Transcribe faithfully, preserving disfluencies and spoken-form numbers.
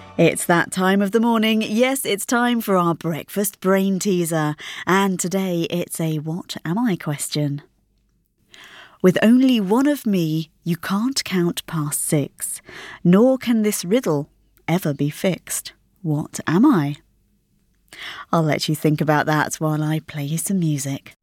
It's that time of the morning. Yes, it's time for our breakfast brain teaser. And today it's a what am I question. With only one of me, you can't count past six, nor can this riddle ever be fixed. What am I? I'll let you think about that while I play you some music.